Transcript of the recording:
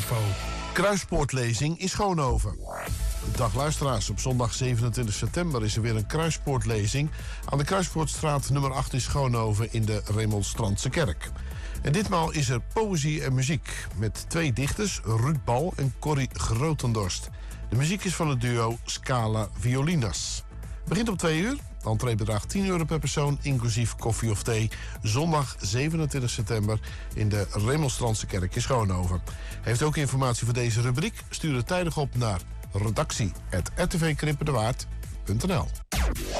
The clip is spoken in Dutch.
info. Kruispoortlezing in Schoonhoven. Dag luisteraars, op zondag 27 september is er weer een kruispoortlezing aan de Kruispoortstraat nummer 8 in Schoonhoven in de Remonstrantse kerk. En ditmaal is er poëzie en muziek met 2 dichters, Ruud Bal en Corrie Grotendorst. De muziek is van het duo Scala Violinas. Begint om 2 uur. De entree bedraagt €10 per persoon, inclusief koffie of thee. Zondag 27 september in de Remonstrantse kerk in Schoonhoven. Heeft ook informatie voor deze rubriek? Stuur het tijdig op naar redactie@rtvkrippendewaard.nl.